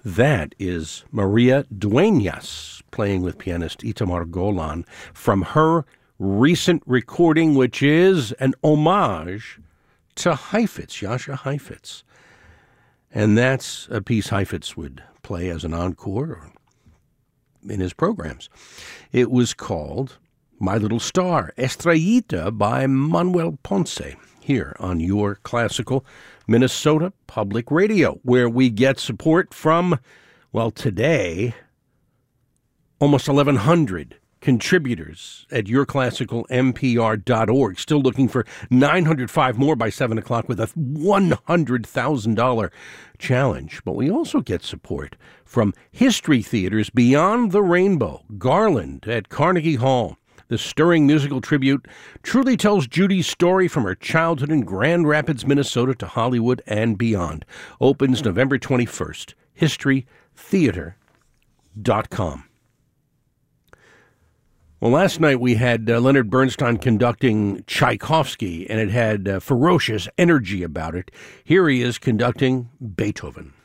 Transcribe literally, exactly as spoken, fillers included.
That is Maria Dueñas playing with pianist Itamar Golan from her recent recording, which is an homage to Heifetz, Jascha Heifetz. And that's a piece Heifetz would play as an encore in his programs. It was called My Little Star, Estrellita by Manuel Ponce, here on your classical Minnesota Public Radio, where we get support from, well, today, almost eleven hundred contributors at your classical m p r dot org. Still looking for nine hundred five more by seven o'clock with a one hundred thousand dollars challenge. But we also get support from History Theaters Beyond the Rainbow, Garland at Carnegie Hall. The stirring musical tribute truly tells Judy's story from her childhood in Grand Rapids, Minnesota to Hollywood and beyond. Opens November twenty-first. history theater dot com. Well, last night we had uh, Leonard Bernstein conducting Tchaikovsky, and it had uh, ferocious energy about it. Here he is conducting Beethoven.